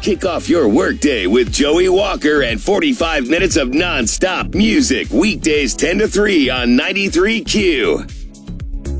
Kick off your workday with Joey Walker and 45 minutes of non-stop music weekdays 10 to 3 on 93Q.